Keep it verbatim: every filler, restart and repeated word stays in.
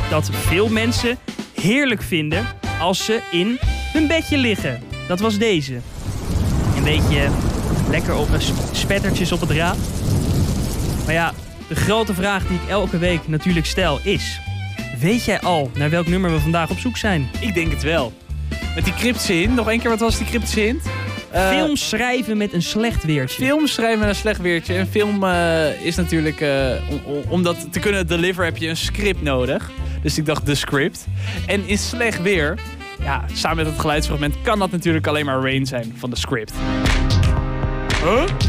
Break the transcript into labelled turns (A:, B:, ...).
A: dat veel mensen heerlijk vinden als ze in hun bedje liggen. Dat was deze. Een beetje lekker op spettertjes op het raam. Maar ja, de grote vraag die ik elke week natuurlijk stel is... Weet jij al naar welk nummer we vandaag op zoek zijn?
B: Ik denk het wel. Met die cryptische hint. Nog één keer, wat was die cryptische hint? Uh,
A: film schrijven met een slecht weertje.
B: Film schrijven met een slecht weertje. En film uh, is natuurlijk... Uh, om, om dat te kunnen deliver heb je een script nodig. Dus ik dacht, de script. En in slecht weer, ja, samen met het geluidsfragment... kan dat natuurlijk alleen maar Rain zijn van de script. Huh?